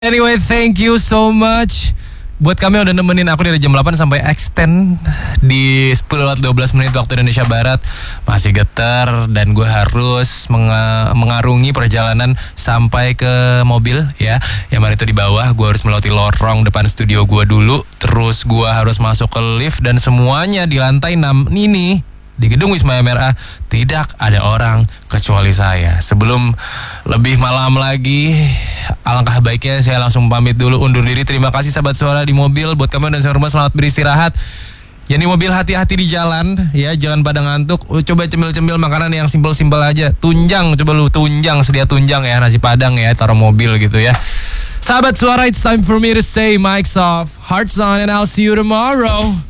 Anyway, thank you so much buat kami yang udah nemenin aku dari jam 8 sampai extend di 10:12 waktu Indonesia Barat. Masih getar dan gue harus mengarungi perjalanan sampai ke mobil ya. Yang mana itu di bawah, gue harus melewati lorong depan studio gue dulu. Terus gue harus masuk ke lift dan semuanya di lantai 6 ini di gedung Wisma MRA tidak ada orang kecuali saya. Sebelum lebih malam lagi, alangkah baiknya saya langsung pamit dulu, undur diri. Terima kasih sahabat suara di mobil. Buat kamu dan saya rumah, selamat beristirahat. Yang di mobil hati-hati di jalan ya, jangan pada ngantuk. Coba cemil-cemil makanan yang simpel-simpel aja. Tunjang, coba lu tunjang, sedia tunjang ya, nasi padang ya, taruh mobil gitu ya. Sahabat suara, it's time for me to say mics off, hearts on, and I'll see you tomorrow.